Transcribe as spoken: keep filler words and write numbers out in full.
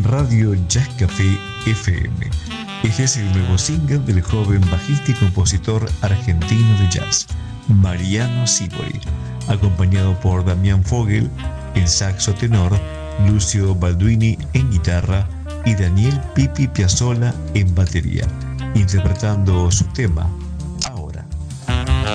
Radio Jazz Café F M. Este es el nuevo single del joven bajista y compositor argentino de jazz, Mariano Sibori, acompañado por Damián Fogel en saxo tenor, Lucio Balduini en guitarra y Daniel Pipi Piazzolla en batería, interpretando su tema